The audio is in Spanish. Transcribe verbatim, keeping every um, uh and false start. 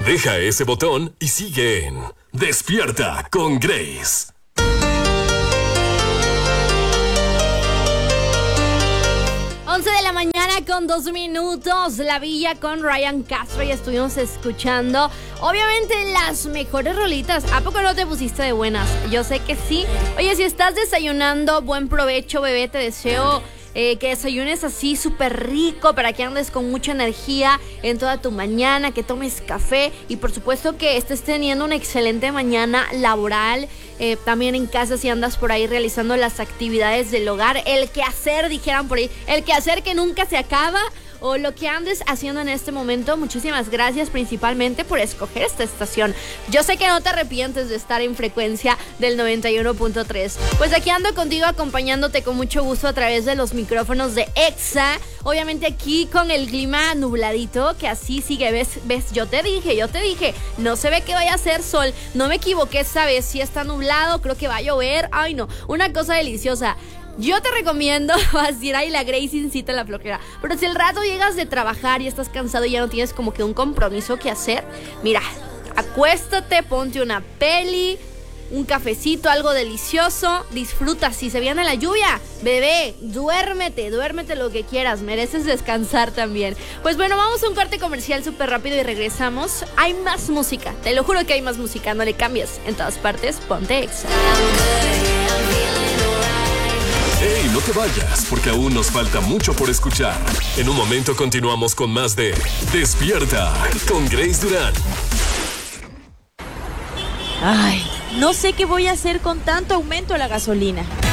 Deja ese botón y sigue en Despierta con Grace. once de la mañana con dos minutos, La Villa con Ryan Castro, y estuvimos escuchando obviamente las mejores rolitas. ¿A poco no te pusiste de buenas? Yo sé que sí. Oye, si estás desayunando, buen provecho, bebé, te deseo Eh, que desayunes así súper rico para que andes con mucha energía en toda tu mañana, que tomes café y por supuesto que estés teniendo una excelente mañana laboral, eh, también en casa si andas por ahí realizando las actividades del hogar, el quehacer, dijeran por ahí, el quehacer que nunca se acaba, o lo que andes haciendo en este momento. Muchísimas gracias principalmente por escoger esta estación. Yo sé que no te arrepientes de estar en frecuencia del noventa y uno punto tres. Pues aquí ando contigo acompañándote con mucho gusto a través de los micrófonos de Exa. Obviamente aquí con el clima nubladito, que así sigue. ¿Ves? ¿Ves? Yo te dije, yo te dije. No se ve que vaya a ser sol. No me equivoqué esta vez. Sí está nublado, creo que va a llover. Ay no, una cosa deliciosa. Yo te recomiendo, vas a decir, ay, la Grace incita a la flojera. Pero si el rato llegas de trabajar y estás cansado y ya no tienes como que un compromiso que hacer, mira, acuéstate, ponte una peli, un cafecito, algo delicioso, disfruta. Si se viene la lluvia, bebé, duérmete, duérmete lo que quieras, mereces descansar también. Pues bueno, vamos a un corte comercial súper rápido y regresamos. Hay más música, te lo juro que hay más música, no le cambies. En todas partes, ponte Exa. ¡Ey, no te vayas! Porque aún nos falta mucho por escuchar. En un momento continuamos con más de Despierta con Grace Durán. Ay, no sé qué voy a hacer con tanto aumento a la gasolina.